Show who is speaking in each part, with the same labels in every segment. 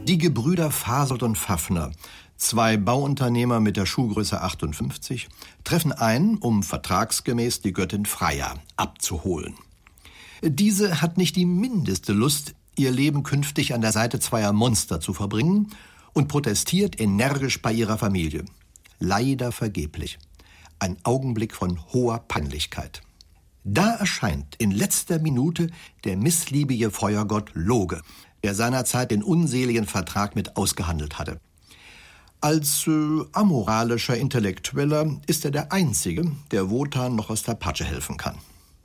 Speaker 1: Die Gebrüder Fasold und Pfaffner, zwei Bauunternehmer mit der Schuhgröße 58, treffen ein, um vertragsgemäß die Göttin Freya abzuholen. Diese hat nicht die mindeste Lust, ihr Leben künftig an der Seite zweier Monster zu verbringen und protestiert energisch bei ihrer Familie. Leider vergeblich. Ein Augenblick von hoher Peinlichkeit. Da erscheint in letzter Minute der missliebige Feuergott Loge, der seinerzeit den unseligen Vertrag mit ausgehandelt hatte. Als amoralischer Intellektueller ist er der Einzige, der Wotan noch aus der Patsche helfen kann.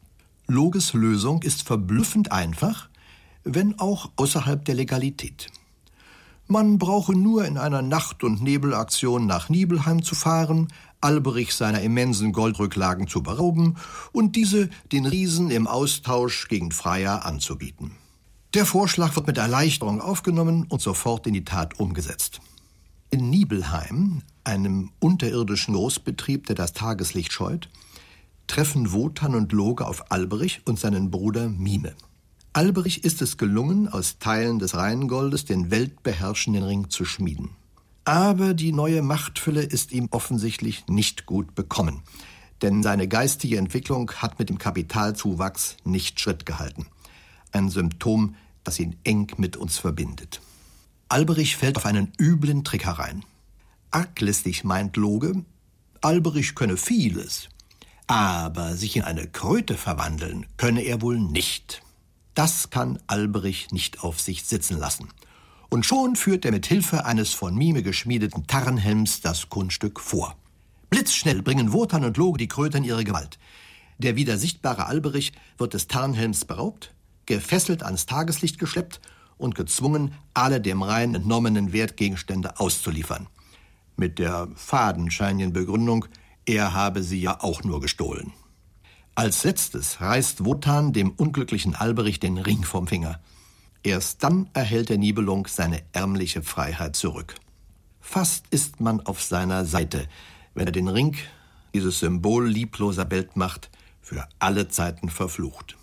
Speaker 1: Loges Lösung ist verblüffend einfach, wenn auch außerhalb der Legalität. Man brauche nur in einer Nacht- und Nebelaktion nach Nibelheim zu fahren, Alberich seiner immensen Goldrücklagen zu berauben und diese den Riesen im Austausch gegen Freya anzubieten. Der Vorschlag wird mit Erleichterung aufgenommen und sofort in die Tat umgesetzt. In Nibelheim, einem unterirdischen Großbetrieb, der das Tageslicht scheut, treffen Wotan und Loge auf Alberich und seinen Bruder Mime. Alberich ist es gelungen, aus Teilen des Rheingoldes den weltbeherrschenden Ring zu schmieden. Aber die neue Machtfülle ist ihm offensichtlich nicht gut bekommen, denn seine geistige Entwicklung hat mit dem Kapitalzuwachs nicht Schritt gehalten. Ein Symptom, das ihn eng mit uns verbindet. Alberich fällt auf einen üblen Trick herein. Arglistig meint Loge, Alberich könne vieles, aber sich in eine Kröte verwandeln könne er wohl nicht. Das kann Alberich nicht auf sich sitzen lassen. Und schon führt er mit Hilfe eines von Mime geschmiedeten Tarnhelms das Kunststück vor. Blitzschnell bringen Wotan und Loge die Kröte in ihre Gewalt. Der wieder sichtbare Alberich wird des Tarnhelms beraubt, gefesselt ans Tageslicht geschleppt und gezwungen, alle dem Rhein entnommenen Wertgegenstände auszuliefern. Mit der fadenscheinigen Begründung, er habe sie ja auch nur gestohlen. Als letztes reißt Wotan dem unglücklichen Alberich den Ring vom Finger. Erst dann erhält der Nibelung seine ärmliche Freiheit zurück. Fast ist man auf seiner Seite, wenn er den Ring, dieses Symbol liebloser Weltmacht, für alle Zeiten verflucht.